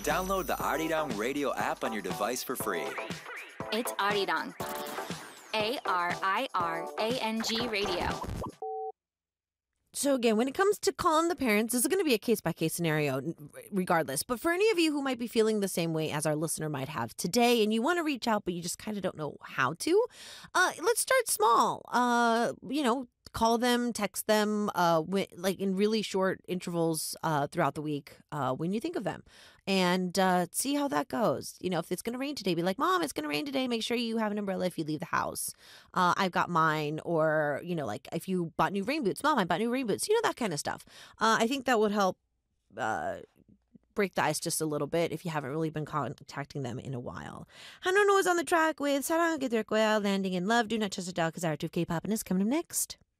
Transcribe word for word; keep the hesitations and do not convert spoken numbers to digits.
Download the Arirang Radio app on your device for free. It's Arirang. A R I R A N G Radio. So again, when it comes to calling the parents, this is going to be a case-by-case scenario regardless. But for any of you who might be feeling the same way as our listener might have today, and you want to reach out, but you just kind of don't know how to, uh, let's start small. Uh, you know, call them, text them, uh, w- like in really short intervals uh, throughout the week uh, when you think of them. And uh, see how that goes. You know, if it's going to rain today, be like, Mom, it's going to rain today. Make sure you have an umbrella if you leave the house. Uh, I've got mine. Or, you know, like if you bought new rain boots, Mom, I bought new rain boots. You know, that kind of stuff. Uh, I think that would help uh, break the ice just a little bit if you haven't really been contacting them in a while. Hanono is on the track with Sarang Gidrikoya, Landing in Love. Do not trust a dog because our two K-pop is coming up next.